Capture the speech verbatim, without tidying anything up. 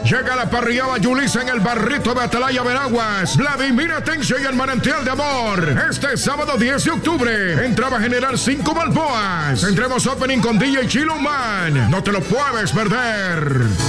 Llega la parrillada Yulisa en el Barrito de Atalaya, Veraguas. Vladimir Atencio y el Manantial de Amor. Este sábado diez de octubre. Entraba a generar cinco balboas. Tendremos opening con D J Chilo Man. No te lo puedes perder.